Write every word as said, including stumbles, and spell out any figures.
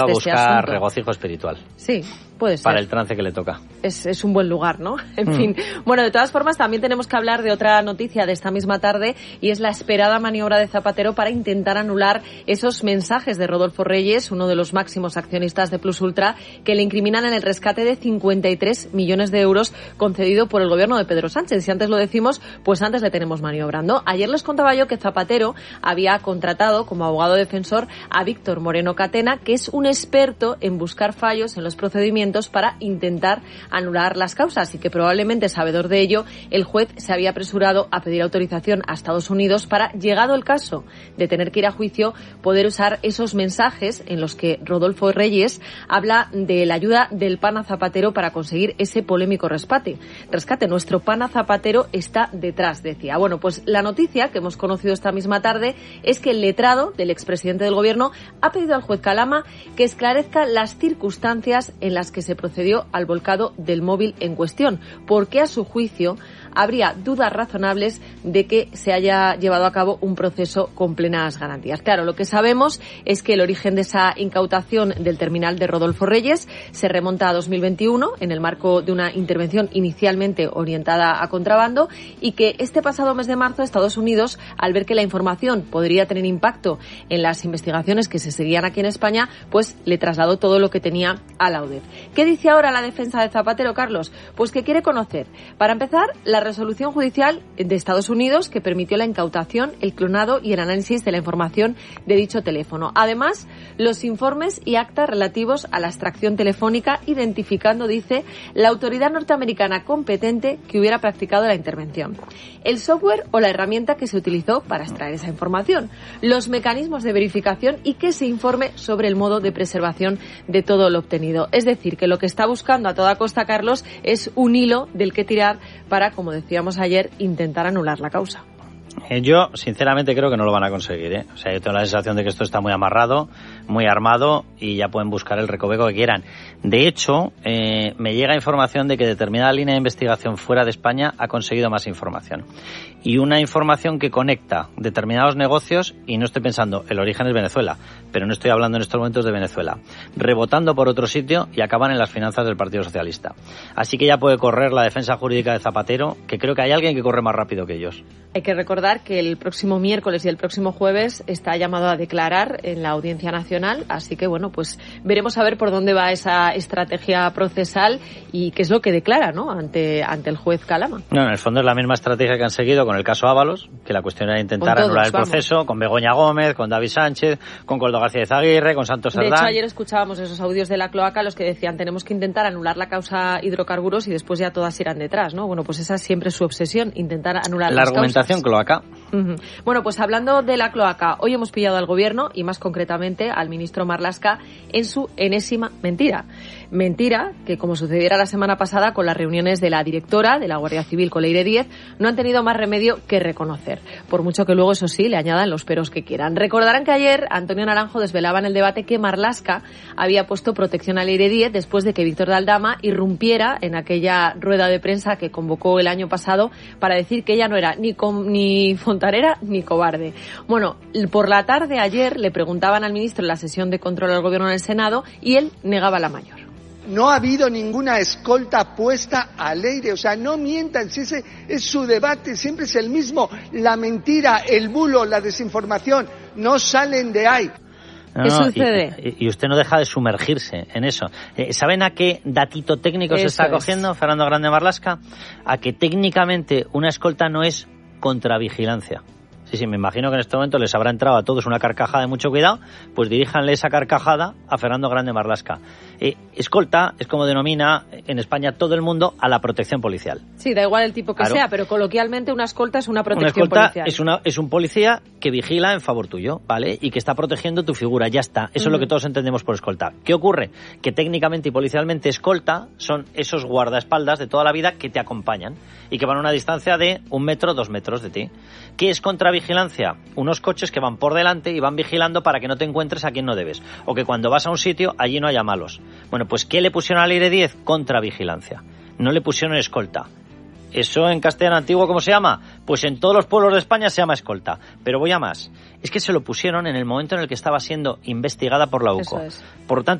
a buscar este regocijo espiritual. Sí, puede ser. Para el trance que le toca. Es, es un buen lugar, ¿no? En mm. fin. Bueno, de todas formas, también tenemos que hablar de otra noticia de esta misma tarde, y es la esperada maniobra de Zapatero para intentar anular esos mensajes de Rodolfo Reyes, uno de los máximos accionistas de Plus Ultra, que le incriminan en el rescate de cincuenta y tres millones de euros concedido por el gobierno de Pedro Sánchez. Si antes lo decimos, pues antes le tenemos maniobrando. Ayer les contaba yo que Zapatero había contratado como abogado defensor a Víctor Moreno Catena, que es un experto en buscar fallos en los procedimientos para intentar anular las causas, y que probablemente, sabedor de ello, el juez se había apresurado a pedir autorización a Estados Unidos para, llegado el caso de tener que ir a juicio, poder usar esos mensajes en los que Rodolfo Reyes habla de la ayuda del pana Zapatero para conseguir ese polémico rescate. Rescate, nuestro pana Zapatero está detrás, decía. Bueno, pues la noticia que hemos conocido esta misma tarde es que el letrado del expresidente del gobierno ha pedido al juez Calama que esclarezca las circunstancias en las que se procedió al volcado del móvil en cuestión, porque a su juicio habría dudas razonables de que se haya llevado a cabo un proceso con plenas garantías. Claro, lo que sabemos es que el origen de esa incautación del terminal de Rodolfo Reyes se remonta a dos mil veintiuno, en el marco de una intervención inicialmente orientada a contrabando, y que este pasado mes de marzo Estados Unidos, al ver que la información podría tener impacto en las investigaciones que se seguían aquí en España, pues le trasladó todo lo que tenía a la U D E F. ¿Qué dice ahora la defensa de Zapatero, Carlos? Pues que quiere conocer, para empezar, la resolución judicial de Estados Unidos que permitió la incautación, el clonado y el análisis de la información de dicho teléfono. Además, los informes y actas relativos a la extracción telefónica, identificando, dice, la autoridad norteamericana competente que hubiera practicado la intervención, el software o la herramienta que se utilizó para extraer esa información, los mecanismos de verificación, y que se informe sobre el modo de preservación de todo lo obtenido. Es decir, que lo que está buscando a toda costa, Carlos, es un hilo del que tirar para, como decíamos ayer, intentar anular la causa. Eh, yo, sinceramente, creo que no lo van a conseguir, ¿eh? O sea, yo tengo la sensación de que esto está muy amarrado, muy armado, y ya pueden buscar el recoveco que quieran. De hecho, eh, me llega información de que determinada línea de investigación fuera de España ha conseguido más información. Y una información que conecta determinados negocios, y no estoy pensando, el origen es Venezuela, pero no estoy hablando en estos momentos de Venezuela, rebotando por otro sitio y acaban en las finanzas del Partido Socialista. Así que ya puede correr la defensa jurídica de Zapatero, que creo que hay alguien que corre más rápido que ellos. Hay que recordar que el próximo miércoles y el próximo jueves está llamado a declarar en la Audiencia Nacional, así que bueno, pues veremos a ver por dónde va esa estrategia procesal y qué es lo que declara, ¿no?, ante ante el juez Calama. No, en el fondo es la misma estrategia que han seguido con el caso Ábalos, que la cuestión era intentar todos, anular el vamos. proceso, con Begoña Gómez, con David Sánchez, con Coldo García de Zaguirre, con Santos Sardán. De hecho, ayer escuchábamos esos audios de la cloaca, los que decían, tenemos que intentar anular la causa hidrocarburos y después ya todas irán detrás, ¿no? Bueno, pues esa es siempre su obsesión, intentar anular la las argumentación causas. Cloaca. Uh-huh. Bueno, pues hablando de la cloaca, hoy hemos pillado al gobierno, y más concretamente al ministro Marlaska, en su enésima mentira. Mentira que, como sucediera la semana pasada con las reuniones de la directora de la Guardia Civil con Leire Díez, no han tenido más remedio que reconocer, por mucho que luego, eso sí, le añadan los peros que quieran. Recordarán que ayer Antonio Naranjo desvelaba en el debate que Marlaska había puesto protección a Leire Díez después de que Víctor de Aldama irrumpiera en aquella rueda de prensa que convocó el año pasado para decir que ella no era ni, com- ni fontanera ni cobarde. Bueno, por la tarde ayer le preguntaban al ministro en la sesión de control al gobierno en el Senado y él negaba la mayor. No ha habido ninguna escolta puesta al aire, o sea, no mientan, si ese es su debate, siempre es el mismo, la mentira, el bulo, la desinformación, no salen de ahí. No, ¿Qué no, sucede? Y, y usted no deja de sumergirse en eso. Eh, ¿Saben a qué datito técnico eso se está es. cogiendo Fernando Grande Marlaska? A que técnicamente una escolta no es contravigilancia. Sí, sí, me imagino que en este momento les habrá entrado a todos una carcajada de mucho cuidado, pues diríjanle esa carcajada a Fernando Grande Marlaska. Eh, escolta es como denomina en España todo el mundo a la protección policial. Sí, da igual el tipo que claro. sea, pero coloquialmente una escolta es una protección una escolta policial. Es, una, es un policía que vigila en favor tuyo, ¿vale? Y que está protegiendo tu figura, ya está. Eso uh-huh. es lo que todos entendemos por escolta. ¿Qué ocurre? Que técnicamente y policialmente escolta son esos guardaespaldas de toda la vida que te acompañan y que van a una distancia de un metro, dos metros de ti. ¿Qué es contravigilancia? Unos coches que van por delante y van vigilando para que no te encuentres a quien no debes. O que cuando vas a un sitio, allí no haya malos. Bueno, pues ¿qué le pusieron a Leire Díez? Contravigilancia. No le pusieron escolta. ¿Eso en castellano antiguo cómo se llama? Pues en todos los pueblos de España se llama escolta. Pero voy a más. Es que se lo pusieron en el momento en el que estaba siendo investigada por la U C O. Eso es. Por tanto,